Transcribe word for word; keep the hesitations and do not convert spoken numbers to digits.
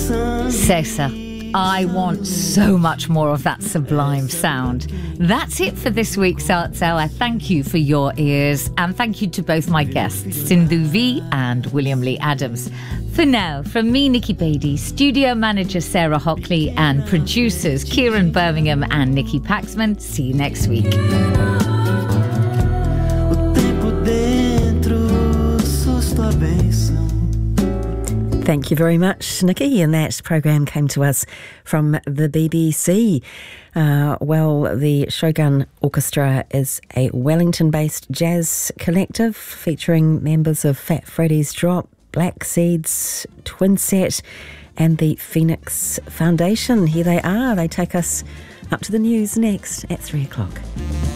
Cesar, I want so much more of that sublime sound. That's it for this week's Arts Hour. Thank you for your ears, and thank you to both my guests, Sindhu V and William Lee Adams. For now, from me, Nikki Beattie, studio manager Sarah Hockley, and producers Kieran Birmingham and Nikki Paxman, see you next week. Thank you very much, Nikki. And that program came to us from the B B C. Uh, well, the Shogun Orchestra is a Wellington-based jazz collective featuring members of Fat Freddy's Drop, Black Seeds, Twinset and the Phoenix Foundation. Here they are. They take us up to the news next at three o'clock.